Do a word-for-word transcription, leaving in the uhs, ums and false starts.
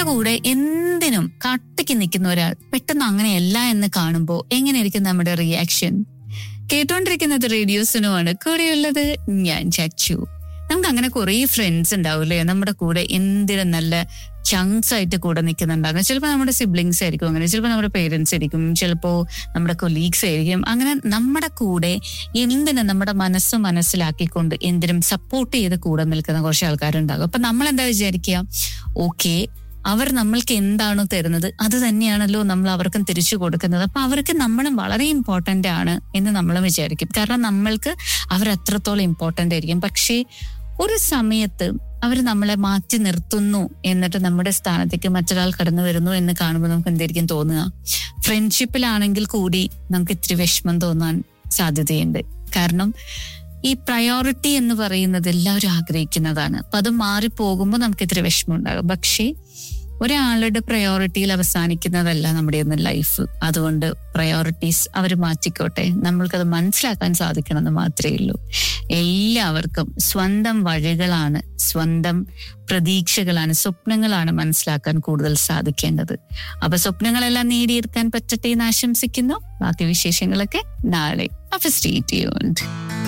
നമ്മുടെ കൂടെ എന്തിനും കട്ടയ്ക്ക് നിൽക്കുന്ന ഒരാൾ പെട്ടെന്ന് അങ്ങനെയല്ല എന്ന് കാണുമ്പോൾ എങ്ങനെയായിരിക്കും നമ്മുടെ റിയാക്ഷൻ? കേട്ടോണ്ടിരിക്കുന്നത് റേഡിയോ സുനുവാണ്. കൂടെയുള്ളത് ഞാൻ ചച്ചു. നമുക്ക് അങ്ങനെ കുറെ ഫ്രണ്ട്സ് ഉണ്ടാവില്ലേ നമ്മുടെ കൂടെ, എന്തിനും നല്ല ചങ്ക്സ് ആയിട്ട് കൂടെ നിൽക്കുന്നുണ്ടാകും. ചിലപ്പോൾ നമ്മുടെ സിബ്ലിങ്സ് ആയിരിക്കും, അങ്ങനെ ചിലപ്പോൾ നമ്മുടെ പേരൻസ് ആയിരിക്കും, ചിലപ്പോൾ നമ്മുടെ കൊലീഗ്സ് ആയിരിക്കും. അങ്ങനെ നമ്മുടെ കൂടെ എന്തിനും നമ്മുടെ മനസ്സ് മനസ്സിലാക്കിക്കൊണ്ട് എന്തിനും സപ്പോർട്ട് ചെയ്ത് കൂടെ നിൽക്കുന്ന കുറച്ച് ആൾക്കാരുണ്ടാകും. അപ്പൊ നമ്മൾ എന്താ വിചാരിക്കുക, ഓക്കെ അവർ നമ്മൾക്ക് എന്താണോ തരുന്നത് അത് തന്നെയാണല്ലോ നമ്മൾ അവർക്കും തിരിച്ചു കൊടുക്കുന്നത്, അപ്പൊ അവർക്ക് നമ്മളും വളരെ ഇമ്പോർട്ടന്റ് ആണ് എന്ന് നമ്മൾ വിചാരിക്കും. കാരണം നമ്മൾക്ക് അവർ അത്രത്തോളം ഇമ്പോർട്ടന്റ് ആയിരിക്കും. പക്ഷേ ഒരു സമയത്ത് അവർ നമ്മളെ മാറ്റി നിർത്തുന്നു, എന്നിട്ട് നമ്മുടെ സ്ഥാനത്തേക്ക് മറ്റൊരാൾ കടന്നു വരുന്നു എന്ന് കാണുമ്പോൾ നമുക്ക് എന്തായിരിക്കും തോന്നുക? ഫ്രണ്ട്ഷിപ്പിലാണെങ്കിൽ കൂടി നമുക്ക് ഇത്തിരി വിഷമം തോന്നാൻ സാധ്യതയുണ്ട്. കാരണം ഈ പ്രയോറിറ്റി എന്ന് പറയുന്നത് എല്ലാവരും ആഗ്രഹിക്കുന്നതാണ്. അപ്പൊ അത് മാറിപ്പോകുമ്പോൾ നമുക്ക് ഇത്തിരി വിഷമം ഉണ്ടാകും. പക്ഷേ ഒരാളുടെ പ്രയോറിറ്റിയിൽ അവസാനിക്കുന്നതല്ല നമ്മുടെ ഒന്നും ലൈഫ്. അതുകൊണ്ട് പ്രയോറിറ്റീസ് അവർ മാറ്റിക്കോട്ടെ, നമ്മൾക്കത് മനസ്സിലാക്കാൻ സാധിക്കണമെന്ന് മാത്രമേ ഉള്ളൂ. എല്ലാവർക്കും സ്വന്തം വഴികളാണ്, സ്വന്തം പ്രതീക്ഷകളാണ്, സ്വപ്നങ്ങളാണ് മനസ്സിലാക്കാൻ കൂടുതൽ സാധിക്കേണ്ടത്. അപ്പൊ സ്വപ്നങ്ങളെല്ലാം നേടിയെടുക്കാൻ പറ്റട്ടെ എന്ന് ആശംസിക്കുന്നു. ബാക്കി വിശേഷങ്ങളൊക്കെ നാളെ. അപ്പൊ സ്റ്റേ ട്യൂൺഡ്.